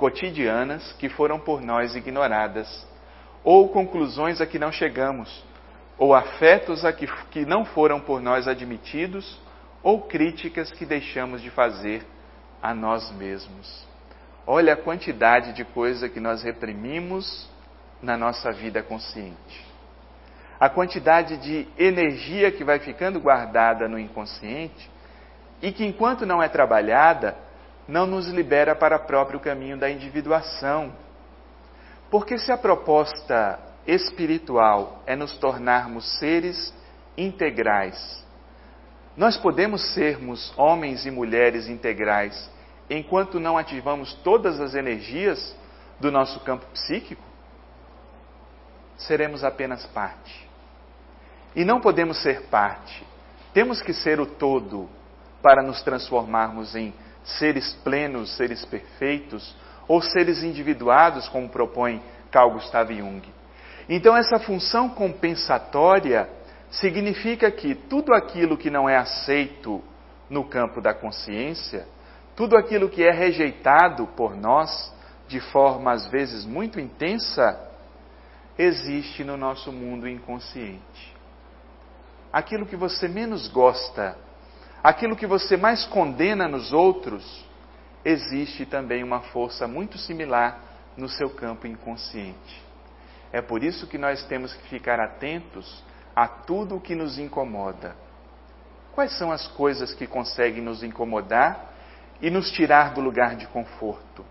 cotidianas que foram por nós ignoradas, ou conclusões a que não chegamos, ou afetos a que não foram por nós admitidos, ou críticas que deixamos de fazer a nós mesmos. Olha a quantidade de coisa que nós reprimimos na nossa vida consciente. A quantidade de energia que vai ficando guardada no inconsciente e que, enquanto não é trabalhada, não nos libera para o próprio caminho da individuação. Porque se a proposta espiritual é nos tornarmos seres integrais, nós podemos sermos homens e mulheres integrais enquanto não ativamos todas as energias do nosso campo psíquico? Seremos apenas parte. E não podemos ser parte. Temos que ser o todo para nos transformarmos em seres plenos, seres perfeitos, ou seres individuados, como propõe Carl Gustav Jung. Então, essa função compensatória significa que tudo aquilo que não é aceito no campo da consciência, tudo aquilo que é rejeitado por nós, de forma às vezes muito intensa, existe no nosso mundo inconsciente. Aquilo que você menos gosta, aquilo que você mais condena nos outros, existe também uma força muito similar no seu campo inconsciente. É por isso que nós temos que ficar atentos a tudo o que nos incomoda. Quais são as coisas que conseguem nos incomodar e nos tirar do lugar de conforto?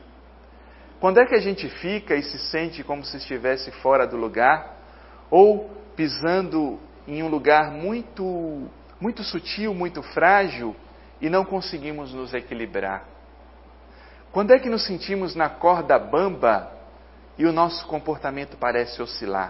Quando é que a gente fica e se sente como se estivesse fora do lugar, ou pisando em um lugar muito sutil, muito frágil, e não conseguimos nos equilibrar? Quando é que nos sentimos na corda bamba e o nosso comportamento parece oscilar?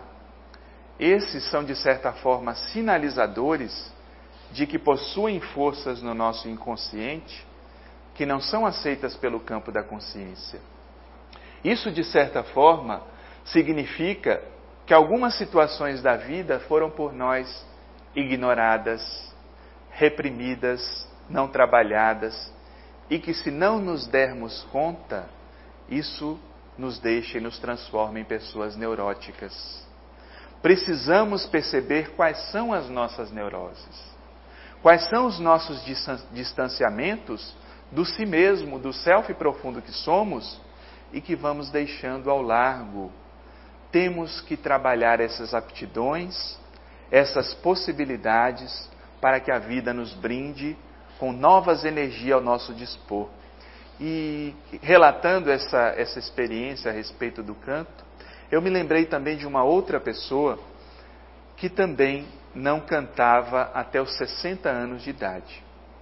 Esses são, de certa forma, sinalizadores de que possuem forças no nosso inconsciente que não são aceitas pelo campo da consciência. Isso, de certa forma, significa que algumas situações da vida foram por nós ignoradas, reprimidas, não trabalhadas, e que, se não nos dermos conta, isso nos deixa e nos transforma em pessoas neuróticas. Precisamos perceber quais são as nossas neuroses, quais são os nossos distanciamentos do si mesmo, do self profundo que somos e que vamos deixando ao largo. Temos que trabalhar essas aptidões, essas possibilidades, para que a vida nos brinde com novas energias ao nosso dispor. E relatando essa experiência a respeito do canto, eu me lembrei também de uma outra pessoa que também não cantava até os 60 anos de idade.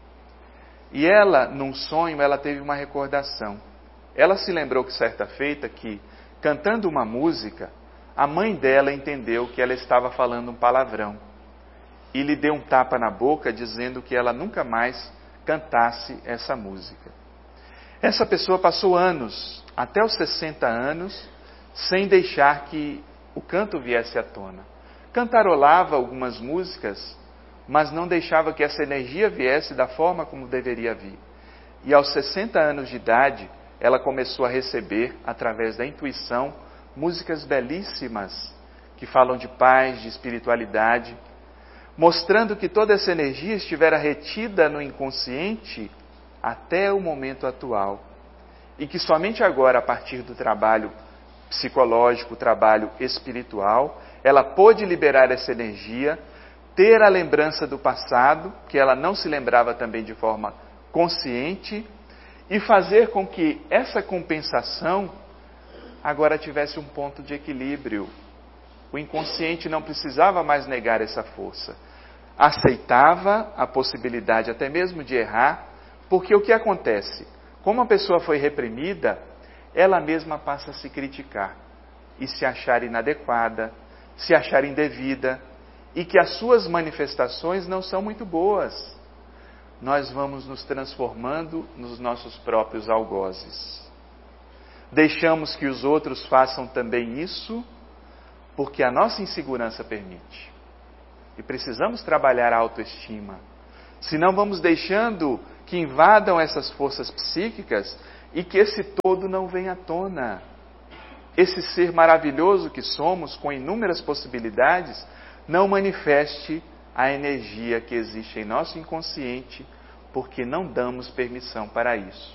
E ela, num sonho, ela teve uma recordação. Ela se lembrou que certa feita que, cantando uma música, a mãe dela entendeu que ela estava falando um palavrão e lhe deu um tapa na boca, dizendo que ela nunca mais cantasse essa música. Essa pessoa passou anos, até os 60 anos, sem deixar que o canto viesse à tona. Cantarolava algumas músicas, mas não deixava que essa energia viesse da forma como deveria vir. E aos 60 anos de idade, ela começou a receber, através da intuição, músicas belíssimas, que falam de paz, de espiritualidade, mostrando que toda essa energia estivera retida no inconsciente até o momento atual. E que somente agora, a partir do trabalho psicológico, o trabalho espiritual, ela pôde liberar essa energia, ter a lembrança do passado, que ela não se lembrava também de forma consciente, e fazer com que essa compensação agora tivesse um ponto de equilíbrio. O inconsciente não precisava mais negar essa força. Aceitava a possibilidade até mesmo de errar, porque o que acontece? Como a pessoa foi reprimida, ela mesma passa a se criticar e se achar inadequada, se achar indevida, e que as suas manifestações não são muito boas. Nós vamos nos transformando nos nossos próprios algozes. Deixamos que os outros façam também isso, porque a nossa insegurança permite. E precisamos trabalhar a autoestima. Senão vamos deixando que invadam essas forças psíquicas e que esse todo não venha à tona. Esse ser maravilhoso que somos, com inúmeras possibilidades, não manifeste a energia que existe em nosso inconsciente, porque não damos permissão para isso.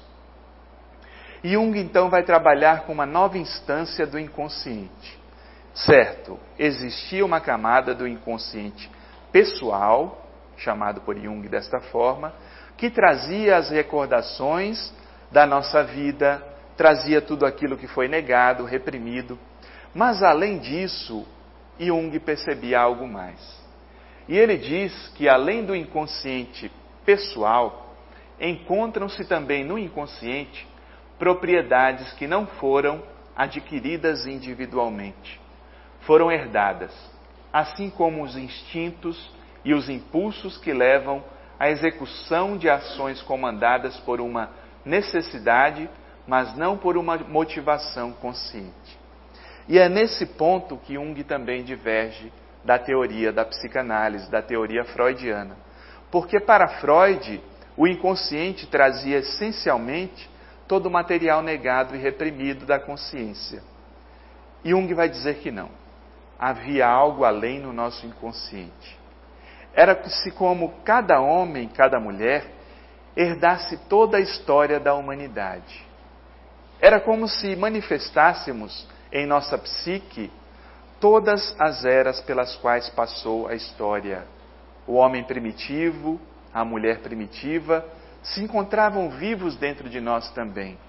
Jung então vai trabalhar com uma nova instância do inconsciente. Certo, existia uma camada do inconsciente pessoal, chamado por Jung desta forma, que trazia as recordações da nossa vida, trazia tudo aquilo que foi negado, reprimido. Mas além disso, Jung percebia algo mais. E ele diz que além do inconsciente pessoal, encontram-se também no inconsciente propriedades que não foram adquiridas individualmente, foram herdadas, assim como os instintos e os impulsos que levam à execução de ações comandadas por uma necessidade, mas não por uma motivação consciente. E é nesse ponto que Jung também diverge da teoria da psicanálise, da teoria freudiana. Porque para Freud, o inconsciente trazia essencialmente todo o material negado e reprimido da consciência. Jung vai dizer que não. Havia algo além no nosso inconsciente. Era-se como cada homem, cada mulher, herdasse toda a história da humanidade. Era como se manifestássemos em nossa psique todas as eras pelas quais passou a história. O homem primitivo, a mulher primitiva, se encontravam vivos dentro de nós também.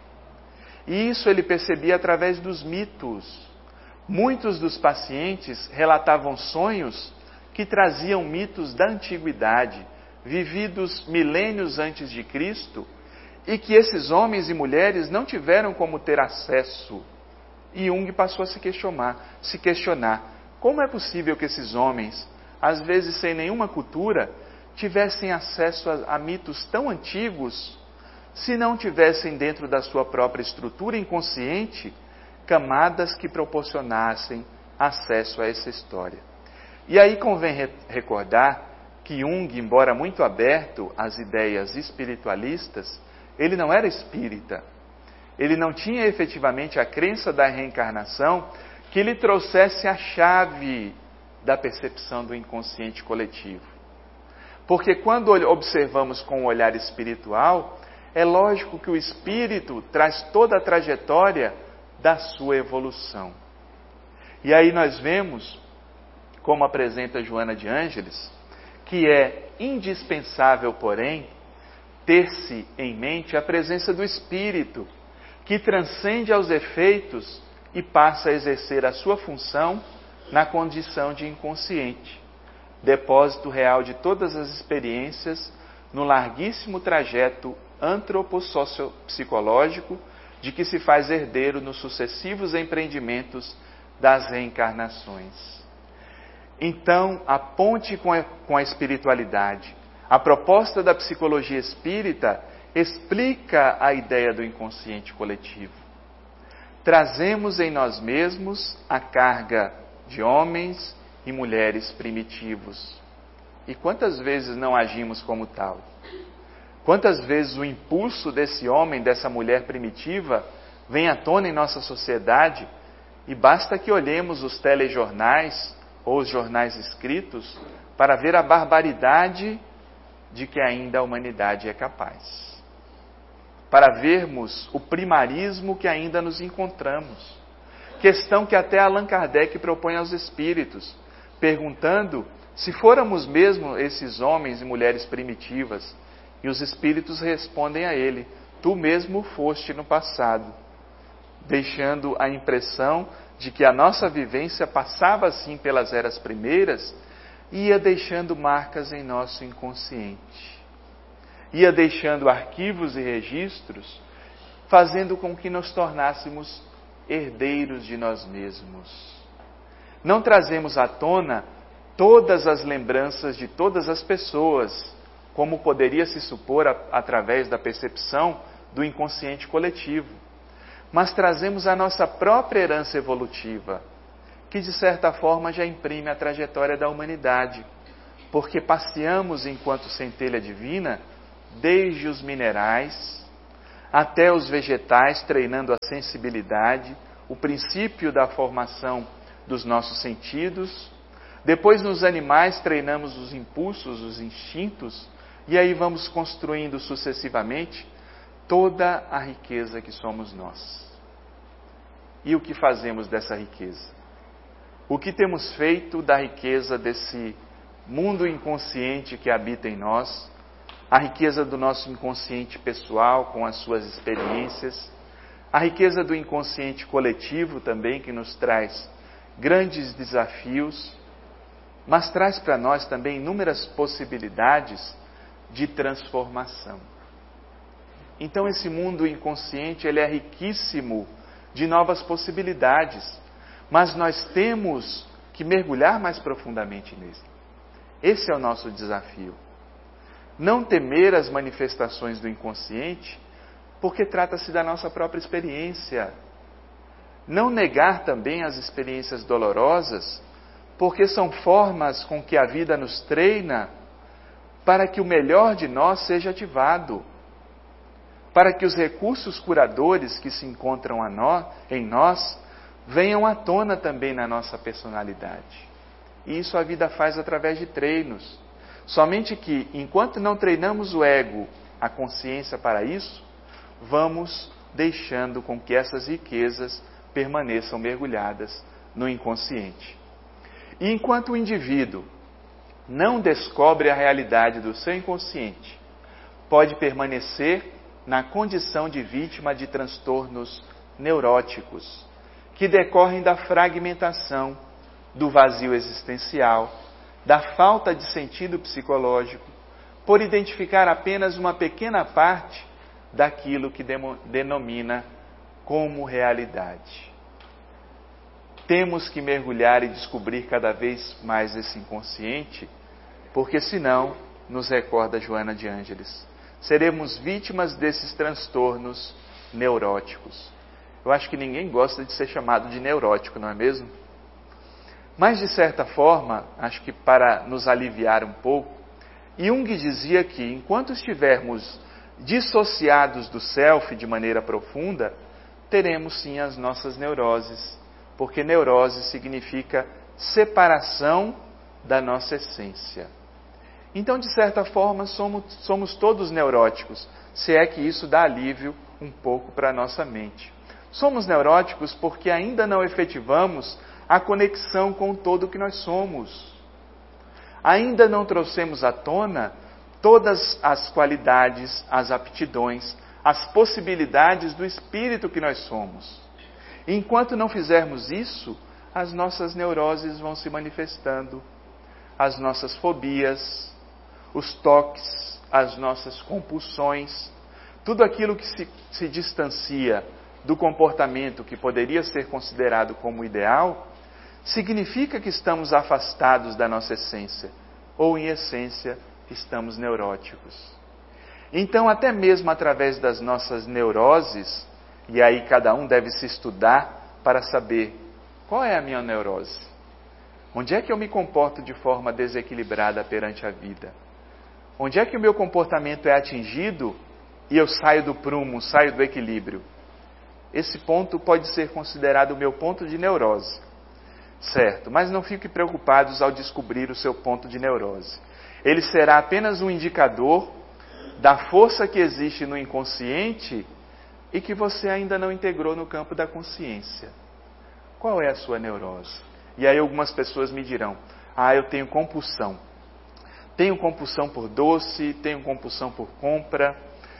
E isso ele percebia através dos mitos. Muitos dos pacientes relatavam sonhos que traziam mitos da antiguidade, vividos milênios antes de Cristo, e que esses homens e mulheres não tiveram como ter acesso. E Jung passou a se questionar, como é possível que esses homens, às vezes sem nenhuma cultura, tivessem acesso a mitos tão antigos, se não tivessem dentro da sua própria estrutura inconsciente camadas que proporcionassem acesso a essa história. E aí convém recordar que Jung, embora muito aberto às ideias espiritualistas, ele não era espírita. Ele não tinha efetivamente a crença da reencarnação que lhe trouxesse a chave da percepção do inconsciente coletivo. Porque quando observamos com o olhar espiritual, é lógico que o espírito traz toda a trajetória da sua evolução. E aí nós vemos, como apresenta Joana de Ângeles, que é indispensável, porém, ter-se em mente a presença do espírito, que transcende aos efeitos e passa a exercer a sua função na condição de inconsciente, depósito real de todas as experiências no larguíssimo trajeto antropossociopsicológico de que se faz herdeiro nos sucessivos empreendimentos das reencarnações. Então, a ponte com a espiritualidade, a proposta da psicologia espírita explica a ideia do inconsciente coletivo. Trazemos em nós mesmos a carga de homens e mulheres primitivos. E quantas vezes não agimos como tal? Quantas vezes o impulso desse homem, dessa mulher primitiva, vem à tona em nossa sociedade e basta que olhemos os telejornais ou os jornais escritos para ver a barbaridade de que ainda a humanidade é capaz. Para vermos o primarismo que ainda nos encontramos. Questão que até Allan Kardec propõe aos espíritos, perguntando se fôramos mesmo esses homens e mulheres primitivas. E os espíritos respondem a ele: tu mesmo foste no passado, deixando a impressão de que a nossa vivência passava assim pelas eras primeiras, ia deixando marcas em nosso inconsciente, ia deixando arquivos e registros, fazendo com que nos tornássemos herdeiros de nós mesmos. Não trazemos à tona todas as lembranças de todas as pessoas, como poderia se supor através da percepção do inconsciente coletivo. Mas trazemos a nossa própria herança evolutiva, que de certa forma já imprime a trajetória da humanidade, porque passeamos enquanto centelha divina desde os minerais até os vegetais, treinando a sensibilidade, o princípio da formação dos nossos sentidos. Depois, nos animais, treinamos os impulsos, os instintos, e aí vamos construindo sucessivamente toda a riqueza que somos nós. E o que fazemos dessa riqueza? O que temos feito da riqueza desse mundo inconsciente que habita em nós, a riqueza do nosso inconsciente pessoal com as suas experiências, a riqueza do inconsciente coletivo também, que nos traz grandes desafios, mas traz para nós também inúmeras possibilidades de transformação. Então esse mundo inconsciente, ele é riquíssimo de novas possibilidades, mas nós temos que mergulhar mais profundamente nele. Esse é o nosso desafio. Não temer as manifestações do inconsciente, porque trata-se da nossa própria experiência. Não negar também as experiências dolorosas, porque são formas com que a vida nos treina para que o melhor de nós seja ativado, para que os recursos curadores que se encontram em nós venham à tona também na nossa personalidade. E isso a vida faz através de treinos. Somente que, enquanto não treinamos o ego, a consciência para isso, vamos deixando com que essas riquezas permaneçam mergulhadas no inconsciente. E enquanto o indivíduo não descobre a realidade do seu inconsciente, pode permanecer na condição de vítima de transtornos neuróticos, que decorrem da fragmentação, do vazio existencial, da falta de sentido psicológico, por identificar apenas uma pequena parte daquilo que denomina como realidade. Temos que mergulhar e descobrir cada vez mais esse inconsciente, porque senão, nos recorda Joana de Ângeles, seremos vítimas desses transtornos neuróticos. Eu acho que ninguém gosta de ser chamado de neurótico, não é mesmo? Mas, de certa forma, acho que para nos aliviar um pouco, Jung dizia que, enquanto estivermos dissociados do self de maneira profunda, teremos sim as nossas neuroses, porque neurose significa separação da nossa essência. Então, de certa forma, somos todos neuróticos, se é que isso dá alívio um pouco para a nossa mente. Somos neuróticos porque ainda não efetivamos a conexão com o todo que nós somos. Ainda não trouxemos à tona todas as qualidades, as aptidões, as possibilidades do espírito que nós somos. E enquanto não fizermos isso, as nossas neuroses vão se manifestando, as nossas fobias, os toques, as nossas compulsões, tudo aquilo que se distancia do comportamento que poderia ser considerado como ideal, significa que estamos afastados da nossa essência, ou em essência, estamos neuróticos. Então, até mesmo através das nossas neuroses, e aí cada um deve se estudar para saber qual é a minha neurose. Onde é que eu me comporto de forma desequilibrada perante a vida? Onde é que o meu comportamento é atingido e eu saio do prumo, saio do equilíbrio? Esse ponto pode ser considerado o meu ponto de neurose. Certo, mas não fiquem preocupados ao descobrir o seu ponto de neurose. Ele será apenas um indicador da força que existe no inconsciente e que você ainda não integrou no campo da consciência. Qual é a sua neurose? E aí algumas pessoas me dirão, eu tenho compulsão. Tenho compulsão por doce, tenho compulsão por compra.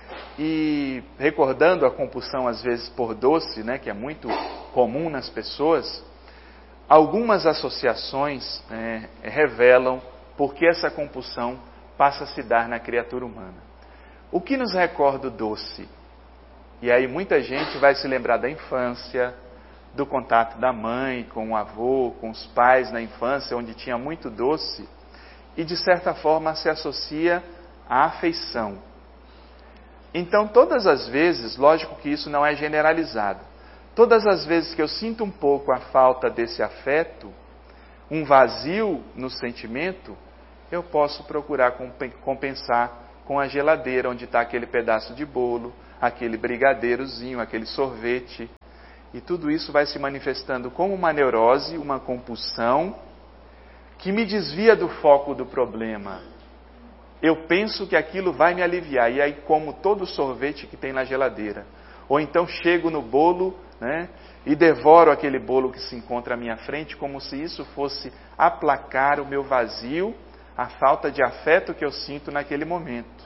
E recordando a compulsão às vezes por doce, né, que é muito comum nas pessoas, algumas associações revelam por que essa compulsão passa a se dar na criatura humana. O que nos recorda o doce? E aí muita gente vai se lembrar da infância, do contato da mãe com o avô, com os pais na infância, onde tinha muito doce, e de certa forma se associa à afeição. Então, todas as vezes, lógico que isso não é generalizado, todas as vezes que eu sinto um pouco a falta desse afeto, um vazio no sentimento, eu posso procurar compensar com a geladeira onde está aquele pedaço de bolo, aquele brigadeirozinho, aquele sorvete. E tudo isso vai se manifestando como uma neurose, uma compulsão, que me desvia do foco do problema. Eu penso que aquilo vai me aliviar, e aí como todo sorvete que tem na geladeira. Ou então chego no bolo, né, e devoro aquele bolo que se encontra à minha frente, como se isso fosse aplacar o meu vazio, a falta de afeto que eu sinto naquele momento.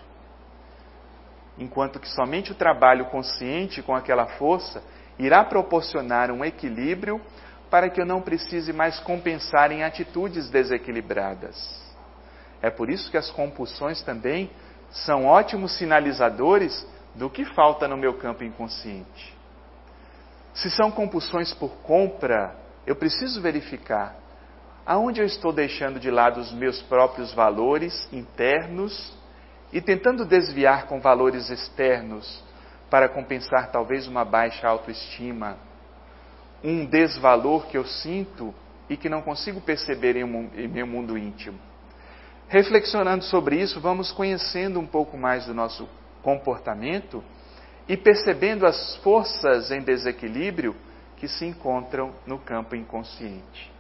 Enquanto que somente o trabalho consciente com aquela força irá proporcionar um equilíbrio para que eu não precise mais compensar em atitudes desequilibradas. É por isso que as compulsões também são ótimos sinalizadores do que falta no meu campo inconsciente. Se são compulsões por compra, eu preciso verificar aonde eu estou deixando de lado os meus próprios valores internos e tentando desviar com valores externos para compensar talvez uma baixa autoestima, um desvalor que eu sinto e que não consigo perceber em meu mundo íntimo. Reflexionando sobre isso, vamos conhecendo um pouco mais do nosso comportamento e percebendo as forças em desequilíbrio que se encontram no campo inconsciente.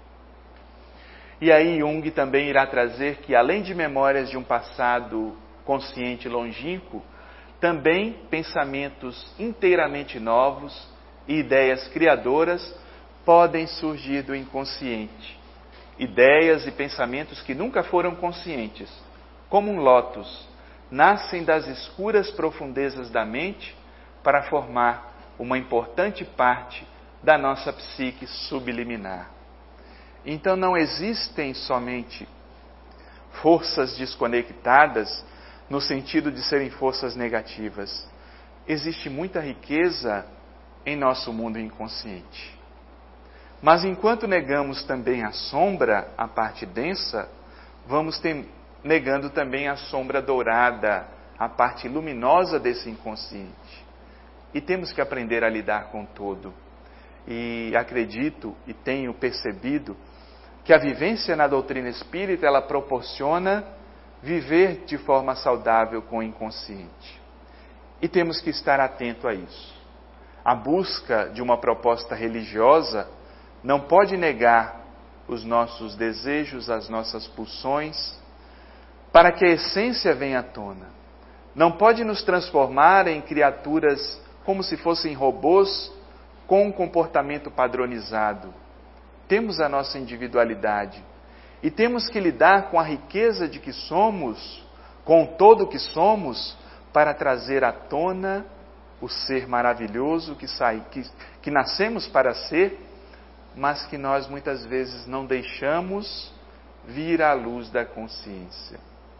E aí Jung também irá trazer que, além de memórias de um passado consciente longínquo, também pensamentos inteiramente novos e ideias criadoras podem surgir do inconsciente. Ideias e pensamentos que nunca foram conscientes, como um lótus, nascem das escuras profundezas da mente para formar uma importante parte da nossa psique subliminar. Então não existem somente forças desconectadas no sentido de serem forças negativas. Existe muita riqueza em nosso mundo inconsciente. Mas enquanto negamos também a sombra, a parte densa, vamos negando também a sombra dourada, a parte luminosa desse inconsciente. E temos que aprender a lidar com todo. E acredito e tenho percebido que a vivência na doutrina espírita, ela proporciona viver de forma saudável com o inconsciente. E temos que estar atento a isso. A busca de uma proposta religiosa não pode negar os nossos desejos, as nossas pulsões, para que a essência venha à tona. Não pode nos transformar em criaturas como se fossem robôs com um comportamento padronizado. Temos a nossa individualidade e temos que lidar com a riqueza de que somos, com o todo que somos, para trazer à tona o ser maravilhoso que nascemos para ser, mas que nós muitas vezes não deixamos vir à luz da consciência.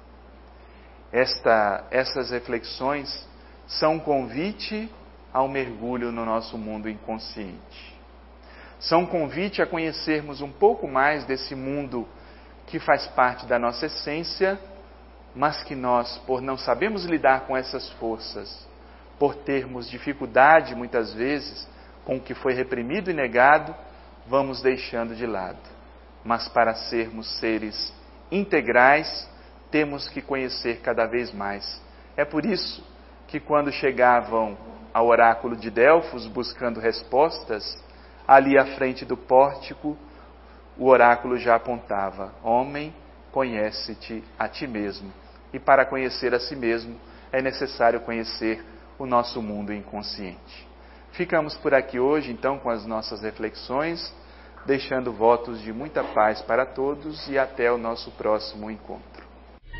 Essas reflexões são um convite ao mergulho no nosso mundo inconsciente. São um convite a conhecermos um pouco mais desse mundo que faz parte da nossa essência, mas que nós, por não sabermos lidar com essas forças, por termos dificuldade muitas vezes com o que foi reprimido e negado, vamos deixando de lado. Mas para sermos seres integrais, temos que conhecer cada vez mais. É por isso que quando chegavam ao oráculo de Delfos buscando respostas, ali à frente do pórtico, o oráculo já apontava: homem, conhece-te a ti mesmo. E para conhecer a si mesmo, é necessário conhecer o nosso mundo inconsciente. Ficamos por aqui hoje, então, com as nossas reflexões, deixando votos de muita paz para todos e até o nosso próximo encontro.